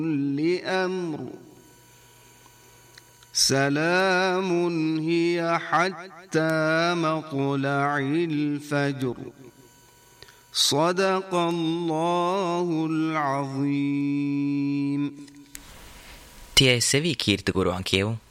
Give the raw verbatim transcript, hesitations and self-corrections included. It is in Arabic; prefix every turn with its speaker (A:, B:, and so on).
A: لأمر سلام هي حتى مطلع الفجر صدق الله العظيم.
B: Ti è Sevi Kirtguru anch'io?